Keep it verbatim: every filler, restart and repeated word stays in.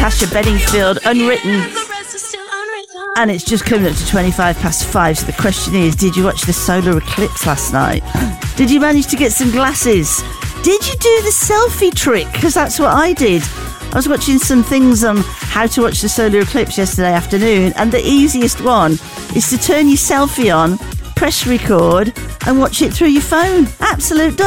Natasha Bedingfield, Unwritten. And it's just coming up to twenty-five past five. So the question is, did you watch the solar eclipse last night? Did you manage to get some glasses? Did you do the selfie trick? Because that's what I did. I was watching some things on how to watch the solar eclipse yesterday afternoon, and the easiest one is to turn your selfie on, press record, and watch it through your phone. Absolute